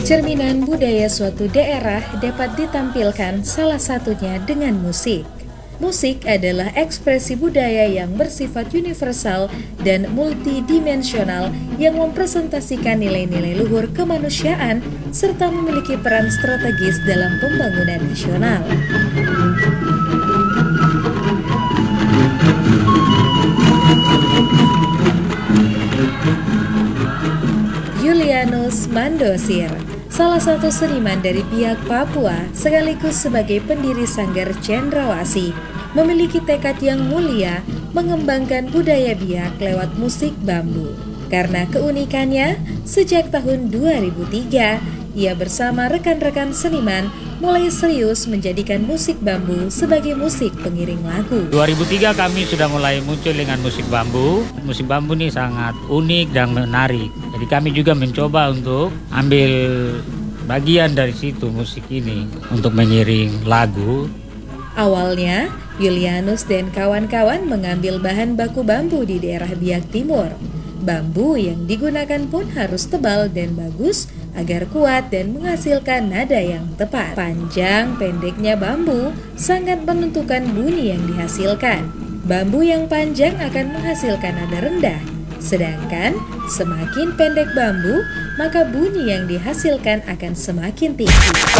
Cerminan budaya suatu daerah dapat ditampilkan salah satunya dengan musik. Musik adalah ekspresi budaya yang bersifat universal dan multidimensional yang mempresentasikan nilai-nilai luhur kemanusiaan serta memiliki peran strategis dalam pembangunan nasional. Julianus Mandosir, salah satu seniman dari pihak Papua sekaligus sebagai pendiri Sanggar Cendrawasih, memiliki tekad yang mulia mengembangkan budaya Biak lewat musik bambu. Karena keunikannya, sejak tahun 2003, ia bersama rekan-rekan seniman mulai serius menjadikan musik bambu sebagai musik pengiring lagu. 2003 kami sudah mulai muncul dengan musik bambu. Musik bambu ini sangat unik dan menarik. Jadi kami juga mencoba untuk ambil bagian dari situ musik ini untuk mengiring lagu. Awalnya, Julianus dan kawan-kawan mengambil bahan baku bambu di daerah Biak Timur. Bambu yang digunakan pun harus tebal dan bagus agar kuat dan menghasilkan nada yang tepat. Panjang pendeknya bambu sangat menentukan bunyi yang dihasilkan. Bambu yang panjang akan menghasilkan nada rendah, sedangkan semakin pendek bambu, maka bunyi yang dihasilkan akan semakin tinggi.